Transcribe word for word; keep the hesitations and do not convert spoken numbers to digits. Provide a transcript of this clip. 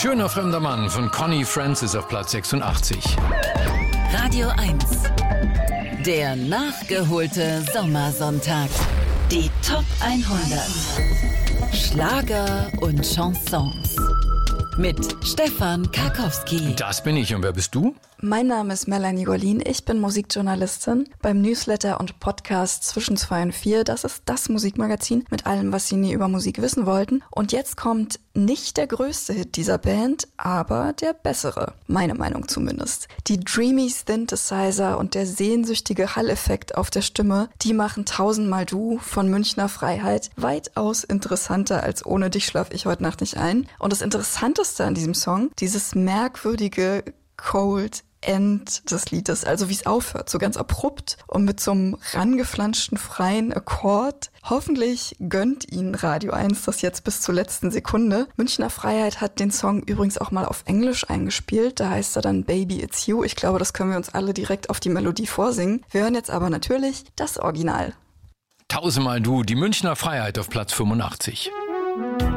Schöner fremder Mann von Connie Francis auf Platz sechsundachtzig. Radio eins. Der nachgeholte Sommersonntag. Die Top hundert. Schlager und Chansons. Mit Stefan Karkowski. Das bin ich. Und wer bist du? Mein Name ist Melanie Golin. Ich bin Musikjournalistin beim Newsletter und Podcast Zwischen zwei und vier. Das ist das Musikmagazin mit allem, was Sie nie über Musik wissen wollten. Und jetzt kommt nicht der größte Hit dieser Band, aber der bessere. Meine Meinung zumindest. Die Dreamy Synthesizer und der sehnsüchtige Hall-Effekt auf der Stimme, die machen Tausendmal Du von Münchner Freiheit weitaus interessanter als Ohne dich schlaf ich heute Nacht nicht ein. Und das Interessanteste an diesem Song, dieses merkwürdige Cold End des Liedes, also wie es aufhört, so ganz abrupt und mit so einem rangeflanschten freien Akkord. Hoffentlich gönnt Ihnen Radio eins das jetzt bis zur letzten Sekunde. Münchner Freiheit hat den Song übrigens auch mal auf Englisch eingespielt, da heißt er dann Baby It's You. Ich glaube, das können wir uns alle direkt auf die Melodie vorsingen. Wir hören jetzt aber natürlich das Original. Tausendmal Du, die Münchner Freiheit auf Platz fünfundachtzig.